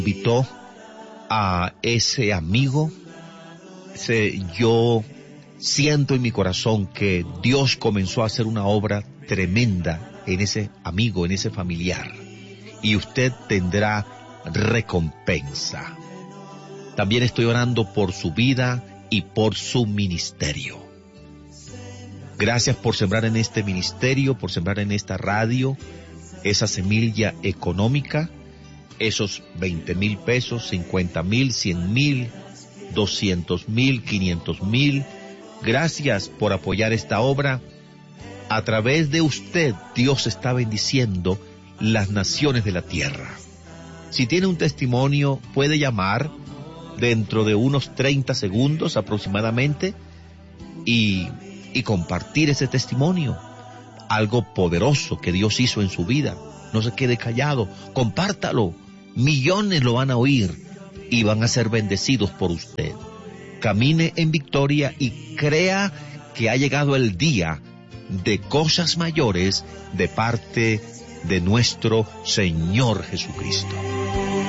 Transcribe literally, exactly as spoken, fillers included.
invitó a ese amigo, ese, yo siento en mi corazón que Dios comenzó a hacer una obra tremenda en ese amigo, en ese familiar, y usted tendrá recompensa. También estoy orando por su vida y por su ministerio. Gracias por sembrar en este ministerio, por sembrar en esta radio, esa semilla económica, esos veinte mil pesos, cincuenta mil, cien mil, doscientos mil, quinientos mil. Gracias por apoyar esta obra. A través de usted, Dios está bendiciendo las naciones de la tierra. Si tiene un testimonio, puede llamar dentro de unos treinta segundos aproximadamente y, y compartir ese testimonio. Algo poderoso que Dios hizo en su vida. No se quede callado, compártalo. Millones lo van a oír y van a ser bendecidos por usted. Camine en victoria y crea que ha llegado el día de cosas mayores de parte de nuestro Señor Jesucristo.